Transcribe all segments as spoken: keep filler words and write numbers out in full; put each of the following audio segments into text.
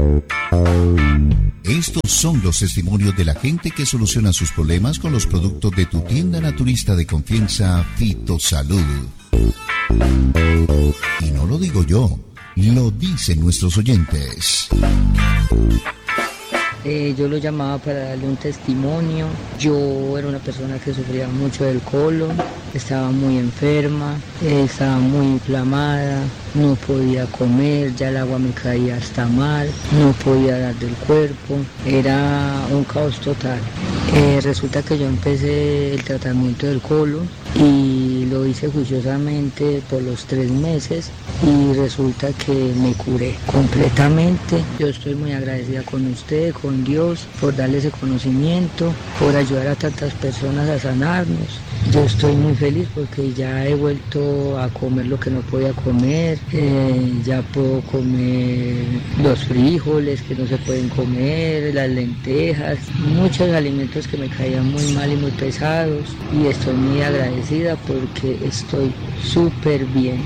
Estos son los testimonios de la gente que soluciona sus problemas con los productos de tu tienda naturista de confianza, Fitosalud. Y no lo digo yo, lo dicen nuestros oyentes. Eh, yo lo llamaba para darle un testimonio. Yo era una persona que sufría mucho del colon, estaba muy enferma, eh, estaba muy inflamada, no podía comer, ya el agua me caía hasta mal, no podía dar del cuerpo, era un caos total. Eh, resulta que yo empecé el tratamiento del colon y lo hice juiciosamente por los tres meses y resulta que me curé completamente. Yo estoy muy agradecida con usted, con Dios, por darle ese conocimiento, por ayudar a tantas personas a sanarnos. Yo estoy muy feliz porque ya he vuelto a comer lo que no podía comer, eh, ya puedo comer los frijoles que no se pueden comer, las lentejas, muchos alimentos que me caían muy mal y muy pesados, y estoy muy agradecida porque estoy súper bien.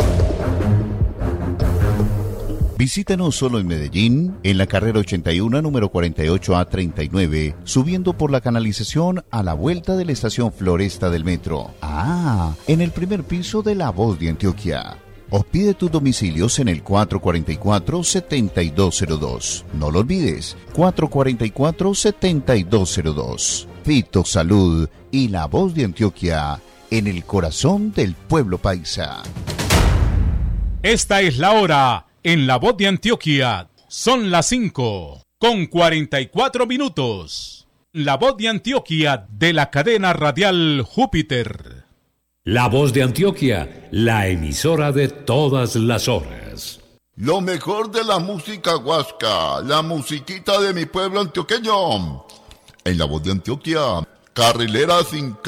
Visítanos solo en Medellín, en la carrera ochenta y uno, número cuarenta y ocho A treinta y nueve, subiendo por la canalización a la vuelta de la estación Floresta del metro. Ah, en el primer piso de La Voz de Antioquia. O pide tus domicilios en el cuatro cuatro cuatro, siete dos cero dos. No lo olvides, cuatro cuatro cuatro, siete dos cero dos. Fitosalud y La Voz de Antioquia, en el corazón del pueblo paisa. Esta es la hora. En La Voz de Antioquia son las cinco con cuarenta y cuatro minutos. La Voz de Antioquia de la cadena radial Júpiter. La Voz de Antioquia, la emisora de todas las horas. Lo mejor de la música huasca, la musiquita de mi pueblo antioqueño. En La Voz de Antioquia, carrilera sin